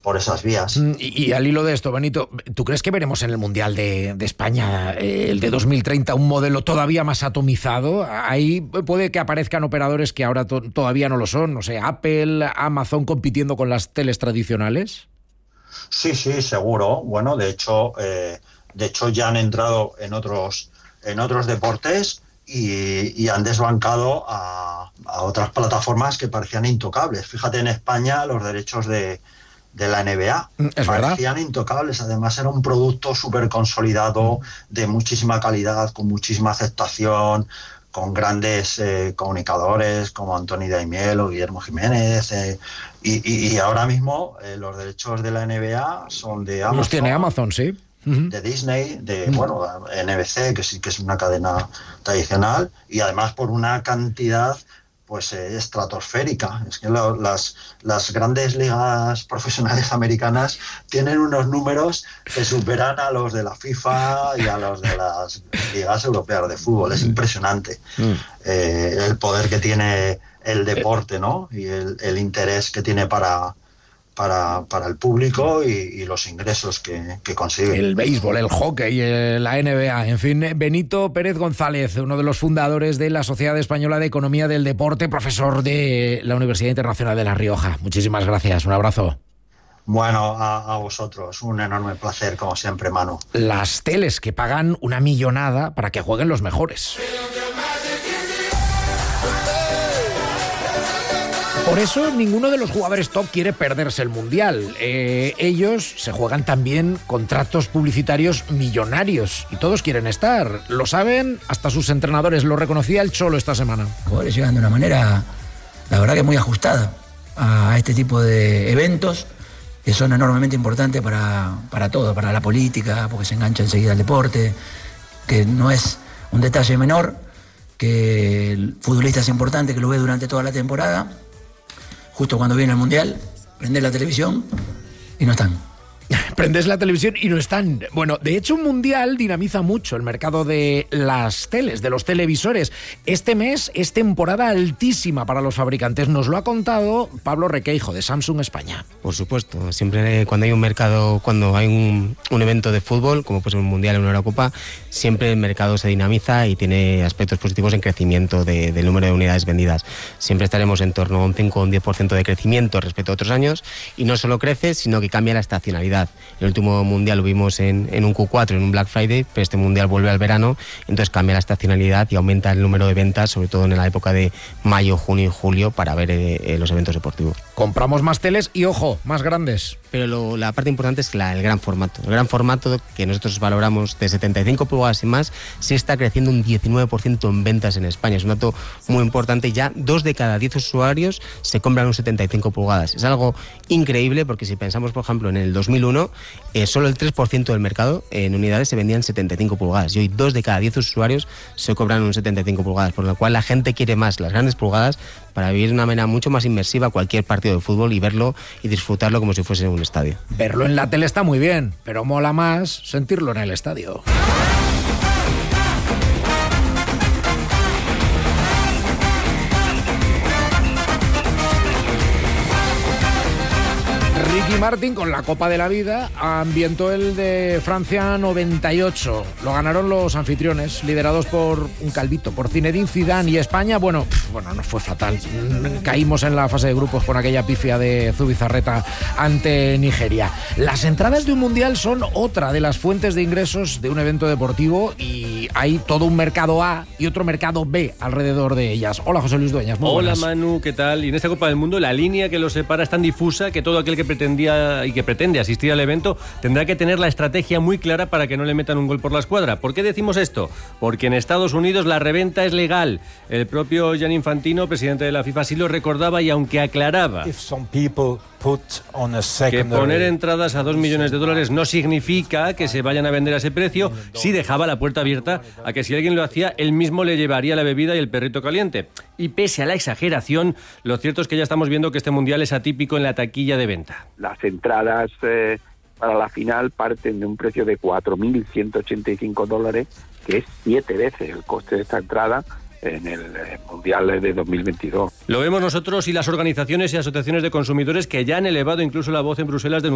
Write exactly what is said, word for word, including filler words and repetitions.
por esas vías. Y, y al hilo de esto, Benito, ¿tú crees que veremos en el Mundial de, de España, eh, el de dos mil treinta, un modelo todavía más atomizado? Ahí puede que aparezcan operadores que ahora to- todavía no lo son, no sé, Apple, Amazon compitiendo con las teles tradicionales. Sí, sí, seguro. Bueno, de hecho, eh, de hecho ya han entrado en otros, en otros deportes y, y han desbancado a, a otras plataformas que parecían intocables. Fíjate, en España los derechos de de la N B A. Es parecían verdad. intocables. Además era un producto súper consolidado, de muchísima calidad, con muchísima aceptación, con grandes eh, comunicadores como Antoni Daimiel o Guillermo Jiménez. Eh, y, y, y ahora mismo eh, los derechos de la N B A son de Amazon. Los tiene Amazon, sí. Uh-huh. De Disney, de, uh-huh. bueno, N B C, que sí que es una cadena tradicional, y además por una cantidad pues eh, estratosférica. Es que lo, las, las grandes ligas profesionales americanas tienen unos números que superan a los de la FIFA y a los de las ligas europeas de fútbol. Es impresionante mm. eh, el poder que tiene el deporte, ¿no? Y el, el interés que tiene para... Para, para el público y, y los ingresos que, que consigue. El béisbol, el hockey, la N B A, en fin. Benito Pérez González, uno de los fundadores de la Sociedad Española de Economía del Deporte, profesor de la Universidad Internacional de La Rioja. Muchísimas gracias, un abrazo. Bueno, a, a vosotros, un enorme placer, como siempre, Manu. Las teles que pagan una millonada para que jueguen los mejores. Por eso ninguno de los jugadores top quiere perderse el Mundial. Eh, ellos se juegan también contratos publicitarios millonarios y todos quieren estar. Lo saben hasta sus entrenadores. Lo reconocía el Cholo esta semana. Los jugadores llegan de una manera, la verdad que muy ajustada a este tipo de eventos que son enormemente importantes para, para todo, para la política, porque se engancha enseguida al deporte, que no es un detalle menor, que el futbolista es importante, que lo ve durante toda la temporada. Justo cuando viene el Mundial, prendés la televisión y no están. Prendés la televisión y no están. Bueno, de hecho, un Mundial dinamiza mucho el mercado de las teles, de los televisores. Este mes es temporada altísima para los fabricantes. Nos lo ha contado Pablo Requeijo, de Samsung España. Por supuesto. Siempre cuando hay un mercado, cuando hay un, un evento de fútbol, como puede ser un Mundial o una Eurocopa, siempre el mercado se dinamiza y tiene aspectos positivos en crecimiento de, del número de unidades vendidas. Siempre estaremos en torno a un cinco o un diez por ciento de crecimiento respecto a otros años, y no solo crece, sino que cambia la estacionalidad. El último Mundial lo vimos en, en un Q cuatro, en un Black Friday, pero este Mundial vuelve al verano, entonces cambia la estacionalidad y aumenta el número de ventas, sobre todo en la época de mayo, junio y julio, para ver eh, los eventos deportivos. Compramos más teles y, ojo, más grandes. Pero lo, la parte importante es la, el gran formato. El gran formato que nosotros valoramos de setenta y cinco pulgadas y más, sí está creciendo un diecinueve por ciento en ventas en España. Es un dato muy importante. Ya dos de cada diez usuarios se compran un setenta y cinco pulgadas. Es algo increíble, porque si pensamos, por ejemplo, en el dos mil uno, eh, solo el tres por ciento del mercado en unidades se vendían setenta y cinco pulgadas. Y hoy dos de cada diez usuarios se compran un setenta y cinco pulgadas. Por lo cual la gente quiere más las grandes pulgadas para vivir de una manera mucho más inmersiva cualquier partido de fútbol y verlo y disfrutarlo como si fuese un estadio. Verlo en la tele está muy bien, pero mola más sentirlo en el estadio. Ricky Martin, con la Copa de la Vida, ambientó el de Francia noventa y ocho. Lo ganaron los anfitriones, liderados por un calvito, por Zinedine Zidane. Y España, bueno, pff, bueno, nos fue fatal. Caímos en la fase de grupos con aquella pifia de Zubizarreta ante Nigeria. Las entradas de un mundial son otra de las fuentes de ingresos de un evento deportivo, y hay todo un mercado A y otro mercado B alrededor de ellas. Hola, José Luis Dueñas. Muy Hola, buenas. Manu, ¿qué tal? Y en esta Copa del Mundo la línea que los separa es tan difusa que todo aquel que pretendía y que pretende asistir al evento tendrá que tener la estrategia muy clara para que no le metan un gol por la escuadra. ¿Por qué decimos esto? Porque en Estados Unidos la reventa es legal. El propio Gianni Infantino, presidente de la FIFA, sí lo recordaba, y aunque aclaraba que poner entradas a dos millones de dólares no significa que se vayan a vender a ese precio, sí dejaba la puerta abierta a que si alguien lo hacía, él mismo le llevaría la bebida y el perrito caliente. Y pese a la exageración, lo cierto es que ya estamos viendo que este mundial es atípico en la taquilla de venta. Las entradas eh, para la final parten de un precio de cuatro mil ciento ochenta y cinco dólares, que es siete veces el coste de esta entrada en el Mundial de dos mil veintidós. Lo vemos nosotros y las organizaciones y asociaciones de consumidores, que ya han elevado incluso la voz en Bruselas de